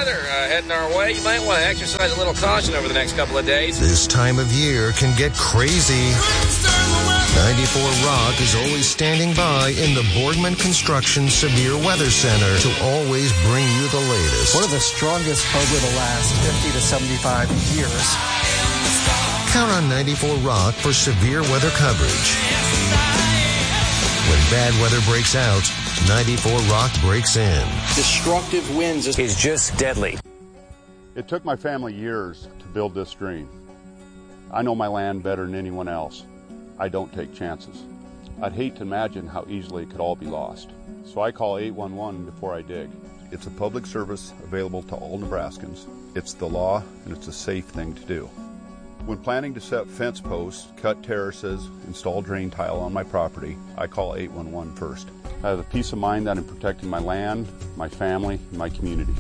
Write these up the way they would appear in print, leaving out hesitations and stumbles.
weather heading our way. You might want to exercise a little caution over the next couple of days. This time of year can get crazy. 94 Rock is always standing by in the Boardman Construction Severe Weather Center to always bring you the latest. One of the strongest over the last 50 to 75 years. Count on 94 Rock for severe weather coverage. When bad weather breaks out, 94 Rock breaks in. Destructive winds is just deadly. It took my family years to build this dream. I know my land better than anyone else. I don't take chances. I'd hate to imagine how easily it could all be lost. So I call 811 before I dig. It's a public service available to all Nebraskans. It's the law, and it's a safe thing to do. When planning to set fence posts, cut terraces, install drain tile on my property, I call 811 first. I have the peace of mind that I'm protecting my land, my family, and my community.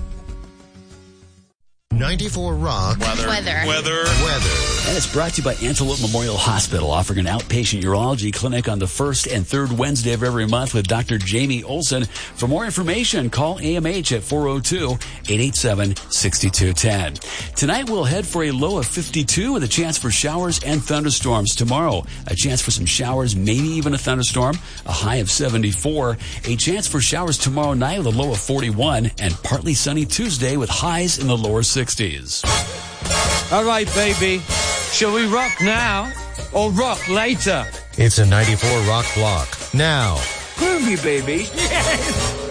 94 Rock. Weather. And it's brought to you by Antelope Memorial Hospital, offering an outpatient urology clinic on the first and third Wednesday of every month with Dr. Jamie Olson. For more information, call AMH at 402-887-6210. Tonight we'll head for a low of 52 with a chance for showers and thunderstorms. Tomorrow, a chance for some showers, maybe even a thunderstorm, a high of 74. A chance for showers tomorrow night with a low of 41, and partly sunny Tuesday with highs in the lower 60s. All right, baby. Shall we rock now or rock later? It's a 94 Rock block. Now. Groovy, baby. Yes.